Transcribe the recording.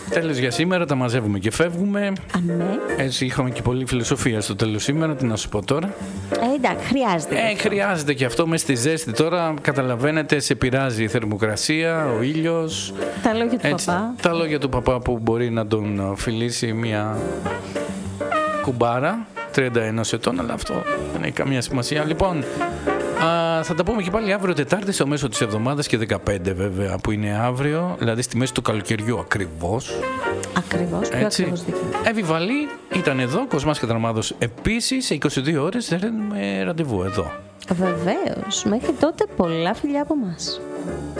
Τέλος για σήμερα, τα μαζεύουμε και φεύγουμε. Αμέ. Έτσι είχαμε και πολλή φιλοσοφία στο τέλος σήμερα, τι να σου πω τώρα. Εντάξει, χρειάζεται. Χρειάζεται και αυτό μέσα στη ζέστη τώρα, καταλαβαίνετε, σε πειράζει η θερμοκρασία, ο ήλιος. Τα λόγια του παπά. Τα λόγια του παπά που μπορεί να τον φιλήσει μια κουμπάρα 31 ετών, αλλά αυτό δεν έχει καμία σημασία. Λοιπόν, θα τα πούμε και πάλι αύριο Τετάρτη στο μέσο της εβδομάδας και 15 βέβαια που είναι αύριο, δηλαδή στη μέση του καλοκαιριού ακριβώς. Ακριβώς, πιο ακριβώς δίκαιο. Εύη Βαλή ήταν εδώ, Κοσμάς Κατραμάδος επίσης, σε 22 ώρες δίνουμε ραντεβού εδώ. Βεβαίως, μέχρι τότε πολλά φιλιά από μας.